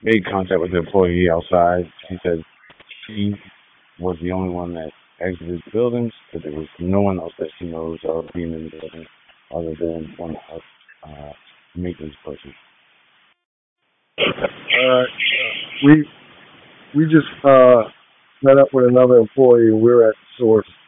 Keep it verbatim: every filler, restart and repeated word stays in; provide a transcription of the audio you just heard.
made contact with the employee outside. She said she was the only one that exited the buildings, but there was no one else that she knows of being in the building other than one uh, uh, maintenance person. All right. We we just uh, met up with another employee. We're at the source.